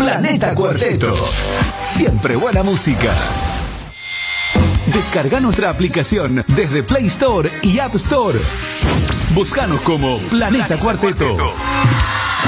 Planeta Cuarteto. Siempre buena música. Descarga nuestra aplicación desde Play Store y App Store. Búscanos como Planeta Cuarteto.